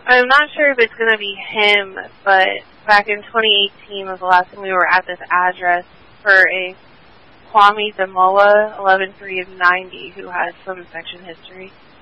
I'm not sure if it's going to be him, but back in 2018 was the last time we were at this address for a Kwame Demola, 11-3 of 90, who has some infection history.